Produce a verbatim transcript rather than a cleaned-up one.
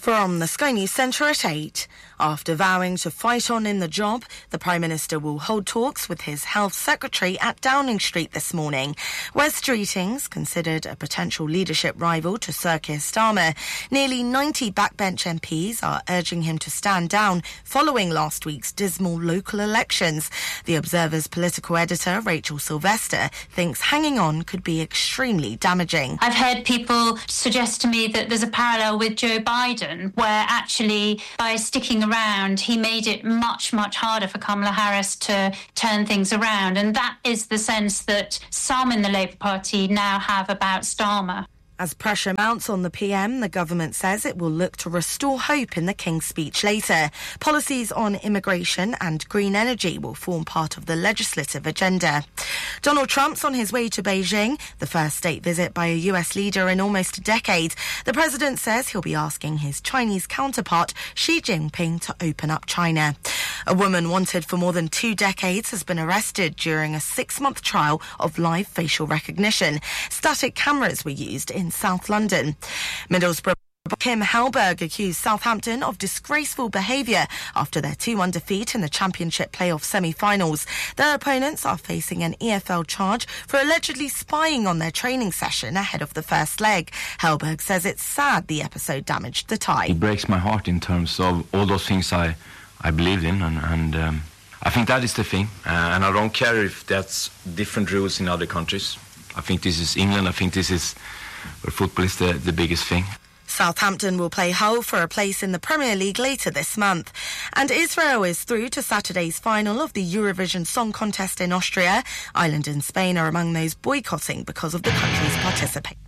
From the Sky News Centre at eight. After vowing to fight on in the job, the Prime Minister will hold talks with his Health Secretary at Downing Street this morning. Wes Streetings, considered a potential leadership rival to Sir Keir Starmer, nearly ninety backbench M Ps are urging him to stand down following last week's dismal local elections. The Observer's political editor, Rachel Sylvester, thinks hanging on could be extremely damaging. I've heard people suggest to me that there's a parallel with Joe Biden, where actually by sticking around, he made it much, much harder for Kamala Harris to turn things around. And that is the sense that some in the Labour Party now have about Starmer. As pressure mounts on the P M, the government says it will look to restore hope in the King's speech later. Policies on immigration and green energy will form part of the legislative agenda. Donald Trump's on his way to Beijing, the first state visit by a U S leader in almost a decade. The president says he'll be asking his Chinese counterpart, Xi Jinping, to open up China. A woman wanted for more than two decades has been arrested during a six-month trial of live facial recognition. Static cameras were used in South London. Middlesbrough Kim Hellberg accused Southampton of disgraceful behaviour after their two one defeat in the Championship playoff semi-finals. Their opponents are facing an E F L charge for allegedly spying on their training session ahead of the first leg. Hellberg says it's sad the episode damaged the tie. It breaks my heart in terms of all those things I, I believed in, and, and um, I think that is the thing. Uh, and I don't care if that's different rules in other countries. I think this is England. I think this is where football is the, the biggest thing. Southampton will play Hull for a place in the Premier League later this month. And Israel is through to Saturday's final of the Eurovision Song Contest in Austria. Ireland and Spain are among those boycotting because of the country's participation.